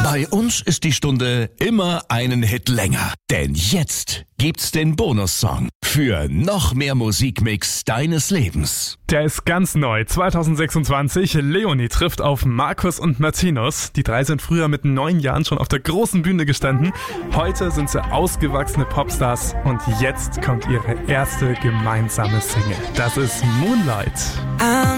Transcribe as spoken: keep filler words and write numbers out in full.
Bei uns ist die Stunde immer einen Hit länger. Denn jetzt gibt's den Bonussong für noch mehr Musikmix deines Lebens. Der ist ganz neu. zwanzig sechsundzwanzig. Leonie trifft auf Markus und Martinus. Die drei sind früher mit neun Jahren schon auf der großen Bühne gestanden. Heute sind sie ausgewachsene Popstars und jetzt kommt ihre erste gemeinsame Single. Das ist Moonlight.